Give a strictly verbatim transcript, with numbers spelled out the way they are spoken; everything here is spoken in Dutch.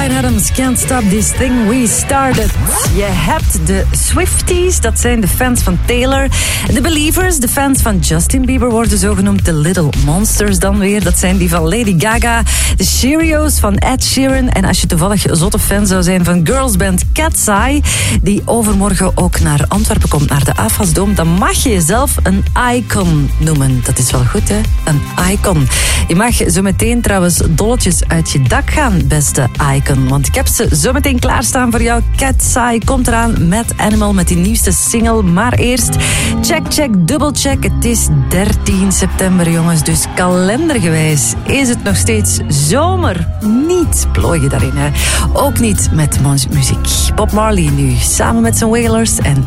Bryan Adams, Can't Stop This Thing We Started. Je hebt de Swifties, dat zijn de fans van Taylor. De Believers, de fans van Justin Bieber, worden zo genoemd. De Little Monsters dan weer, dat zijn die van Lady Gaga. De Cheerios van Ed Sheeran. En als je toevallig zotte fan zou zijn van girlsband Cat's Eye, die overmorgen ook naar Antwerpen komt, naar de AFAS-dome, dan mag je jezelf een icon noemen. Dat is wel goed, hè? Een icon. Je mag zo meteen trouwens dolletjes uit je dak gaan, beste icon. Want ik heb ze zo meteen klaarstaan voor jou. Cat's Eye komt eraan met Animal, met die nieuwste single. Maar eerst, check, check, dubbelcheck. Het is dertien september, jongens. Dus kalendergewijs is het nog steeds zomer. Niet plooien daarin, hè. Ook niet met muziek. Bob Marley nu, samen met zijn Wailers en